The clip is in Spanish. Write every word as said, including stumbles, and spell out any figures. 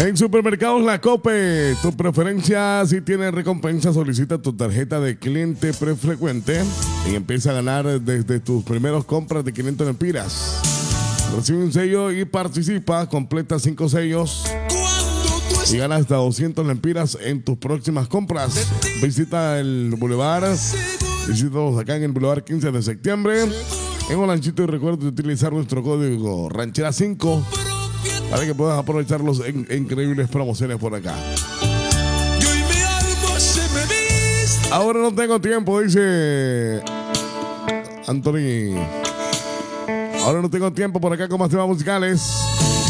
En Supermercados La Cope, tu preferencia si tiene recompensa, solicita tu tarjeta de cliente prefrecuente y empieza a ganar desde tus primeros compras de quinientos lempiras. Recibe un sello y participa, completa cinco sellos y gana hasta doscientos lempiras en tus próximas compras. Visita el Boulevard, visítanos acá en el Boulevard quince de septiembre, en Olanchito, y recuerda de utilizar nuestro código Ranchera cinco para que puedas aprovechar las increíbles promociones por acá. Ahora no tengo tiempo, dice Anthony. Ahora no tengo tiempo por acá con más temas musicales.